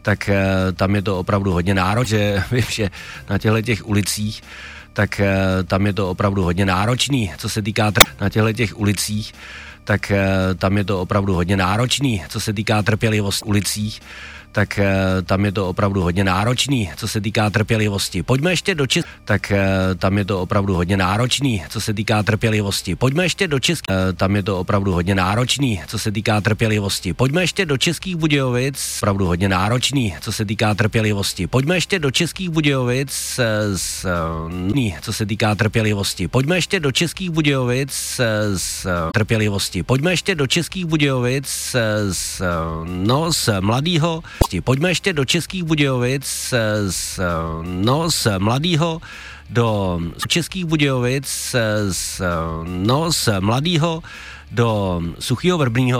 tak tam je to opravdu hodně náročné. Vím, že na těch ulicích, tak tam je to opravdu hodně náročný, co se týká na těch ulicích, tak tam je to opravdu hodně náročný, co se týká trpělivosti ulicích, tak tam je to opravdu hodně náročný, co se týká trpělivosti. Pojďme ještě do Českých, tak tam je to opravdu hodně náročný, co se týká trpělivosti. Pojďme ještě do Českých, tam je to opravdu hodně náročný, co se týká trpělivosti. Pojďme ještě do Českých Budějovic, opravdu hodně náročný, co se týká trpělivosti. Pojďme ještě do Českých Budějovic, co se týká trpělivosti. Pojďme ještě do Českých Budějovic z trpělivosti. Pojďme ještě do Českých Budějovic z mladýho. Pojďme ještě do Českých Budějovic z mladýho do Českých Budějovic z mladýho do Suchýho Vrbního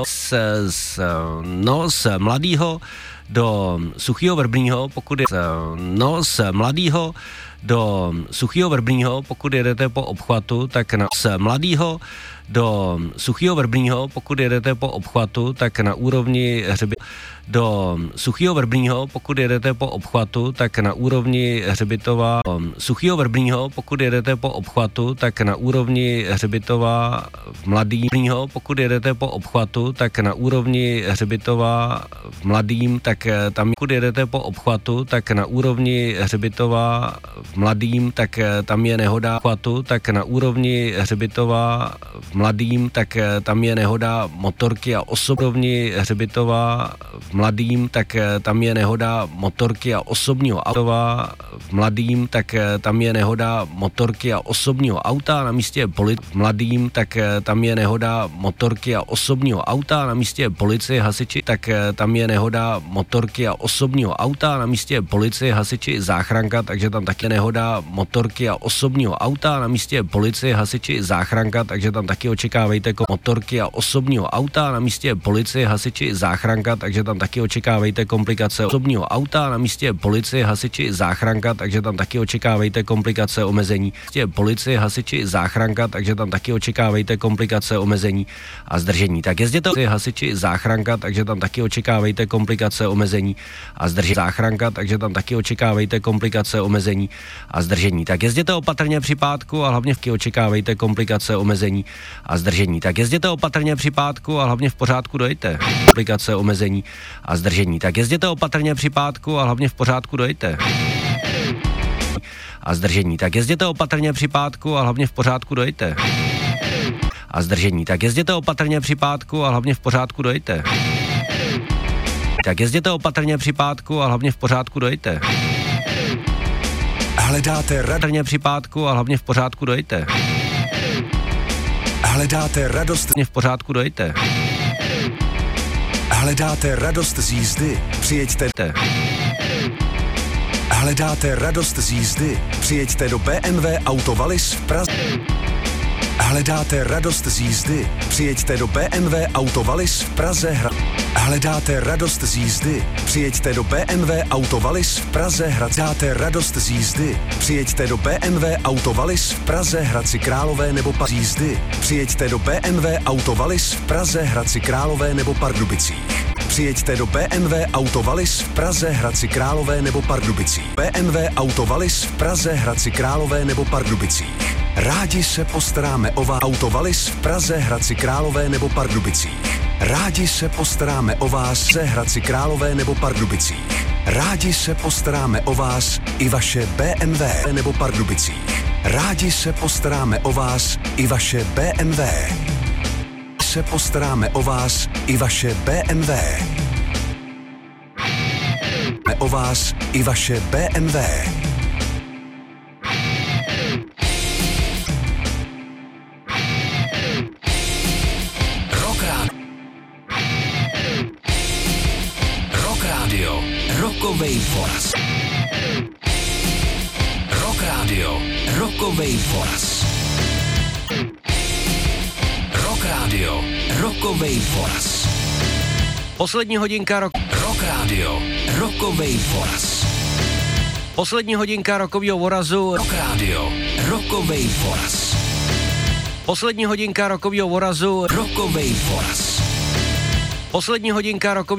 z mladýho do Suchýho Vrbního, pokud je z mladýho do Suchýho Vrbního, pokud jedete po obchvatu, tak z mladýho do Suchýho Vrbního, pokud jedete po obchvatu, tak na úrovni do Suchýho Vrbního, pokud jedete po obchvatu, tak na úrovni Hřbitova. Suchýho Vrbního, pokud jedete po obchvatu, tak na úrovni Hřbitova v Mladým. Pokud jedete po obchvatu, tak na úrovni Hřbitova v Mladým, tak tam, pokud jedete po obchvatu, tak na úrovni Hřbitova v Mladým, tak tam je nehoda obchvatu, tak na úrovni Hřbitova v Mladým, tak tam je nehoda motorky a osobní Hřbitova v Mladým, tak tam je nehoda motorky a osobního auta v Mladým, tak tam je nehoda motorky a osobního auta na místě v Mladým, tak tam je nehoda motorky a osobního auta na místě policie, hasiči, tak tam je nehoda motorky a osobního auta na místě policie, hasiči, záchranka, takže tam taky nehoda motorky a osobního auta na místě policie, hasiči, záchranka, takže tam taky očekávejte motorky a osobního auta na místě policie, hasiči, záchranka, takže tam taky očekávejte komplikace osobního auta na místě policie, hasiči, záchranka, takže tam taky očekávejte komplikace, omezení. Policie, hasiči, záchranka, takže tam taky očekávejte komplikace, omezení a zdržení. Tak jezděte hasiči, záchranka, takže tam taky očekávejte komplikace, omezení a zdržení. Záchranka, takže tam taky očekávejte komplikace, omezení a zdržení. Tak jezděte opatrně při pátku a hlavně vky očekávejte komplikace, omezení a zdržení. Tak jezděte opatrně při pátku a hlavně v pořádku dojďte. Komplikace, omezení a zdržení. Tak jezděte opatrně při pátku a hlavně v pořádku dojďte. A zdržení. Tak jezděte opatrně při pátku a hlavně v pořádku dojďte. A zdržení. Tak jezděte opatrně při pátku a hlavně v pořádku dojďte. Tak jezděte opatrně při pátku a hlavně v pořádku dojďte. Hledáte opatrně při pátku a hlavně v pořádku dojďte. Hledáte radost v pořádku dojďte. Hledáte radost z jízdy? Přijeďte. Hledáte radost z jízdy? Přijeďte do BMW Auto Wallis v Praze. Hledáte radost z jízdy? Přijeďte do BMW Auto Wallis v Praze. Hledáte radost z jízdy? Přijeďte do BMW Auto Wallis v Praze. Hledáte radost z jízdy? Přijeďte do BMW Auto Wallis v Praze, Hradci Králové nebo Jízdy. Přijeďte do BMW Auto Wallis v Praze, Hradci Králové nebo Pardubicích. Přijeďte do BMW Auto Wallis v Praze, Hradci Králové nebo Pardubicích. BMW Auto Wallis v Praze, Hradci Králové nebo Pardubicích. Rádi se postaráme o vás. Auto Wallis v Praze, Hradci Králové nebo Pardubicích. Rádi se postaráme o vás, Hradci Králové nebo Pardubicích. Rádi se postaráme o vás i vaše BMW nebo Pardubicích. Rádi se postaráme o vás i vaše BMW. Se postaráme o vás i vaše BMW. O vás i vaše BMW. Rock Radio. Rockovej Foras. Rock Radio. Rockovej Foras. Rock Radio. Rockovej Foras. Poslední hodinka Rock Radio. Rockovej Foras. Poslední hodinka rokového vorazu. Rock Radio. Rockovej Foras. Poslední hodinka rokového vorazu. Rockovej Foras. Poslední hodinka rokového